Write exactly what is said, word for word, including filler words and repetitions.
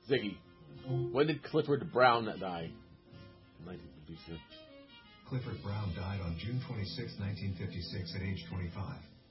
Ziggy. When did Clifford Brown die? nineteen fifty-six. Clifford Brown died on June twenty-sixth, nineteen fifty-six, at age twenty-five.